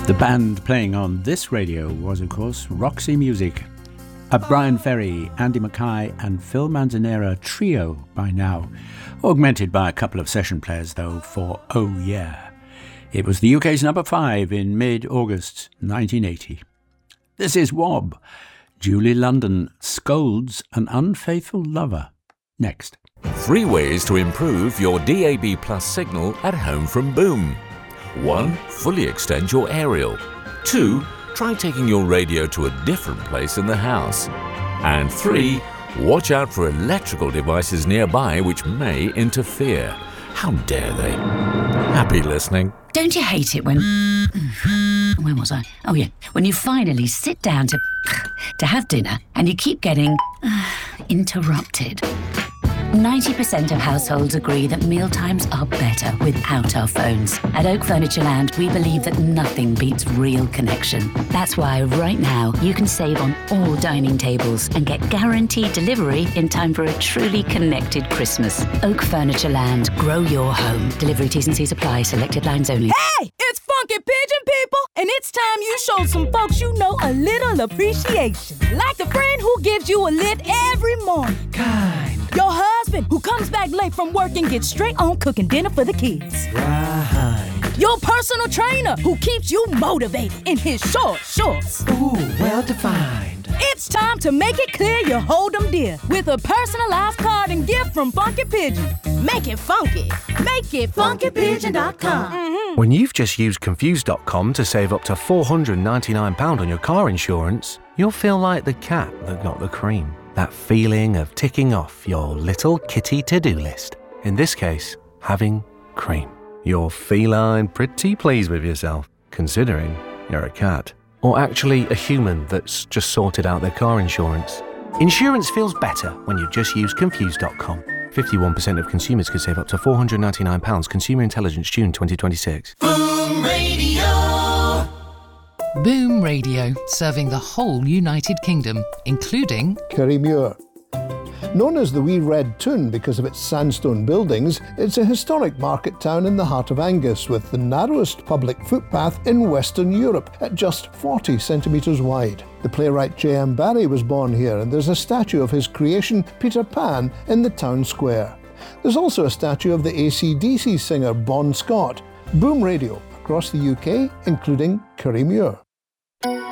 The band playing on this radio was, of course, Roxy Music. A Brian Ferry, Andy Mackay and Phil Manzanera trio by now, augmented by a couple of session players though for Oh Yeah. It was the UK's number 5 in mid-August 1980. This is Wob. Julie London scolds an unfaithful lover. Next. 3 ways to improve your DAB Plus signal at home from Boom. 1. Fully extend your aerial. 2. Try taking your radio to a different place in the house. And 3. Watch out for electrical devices nearby which may interfere. How dare they? Happy listening. Don't you hate it when... When was I? Oh yeah, when you finally sit down to have dinner and you keep getting interrupted. 90% of households agree that mealtimes are better without our phones. At Oak Furniture Land, we believe that nothing beats real connection. That's why right now you can save on all dining tables and get guaranteed delivery in time for a truly connected Christmas. Oak Furniture Land, grow your home. Delivery T's and C's apply, selected lines only. Hey, it's Funky Pigeon people, and it's time you showed some folks you know a little appreciation. Like the friend who gives you a lift every morning. Kind. Your husband who comes back late from work and gets straight on cooking dinner for the kids. Right. Your personal trainer who keeps you motivated in his short shorts. Ooh, well defined. It's time to make it clear you hold them dear with a personalized card and gift from Funky Pigeon. Make it funky. Make it funkypigeon.com. When you've just used Confused.com to save up to £499 on your car insurance, you'll feel like the cat that got the cream. That feeling of ticking off your little kitty to-do list. In this case, having cream. You're feline pretty pleased with yourself, considering you're a cat. Or actually a human that's just sorted out their car insurance. Insurance feels better when you just use Confused.com. 51% of consumers could save up to £499. Consumer Intelligence, June 2026. Boom Radio. Boom Radio, serving the whole United Kingdom, including Kirriemuir. Known as the Wee Red Toon because of its sandstone buildings, it's a historic market town in the heart of Angus with the narrowest public footpath in Western Europe at just 40 centimetres wide. The playwright J.M. Barrie was born here and there's a statue of his creation, Peter Pan, in the town square. There's also a statue of the AC/DC singer Bon Scott. Boom Radio across the UK, including Kirriemuir.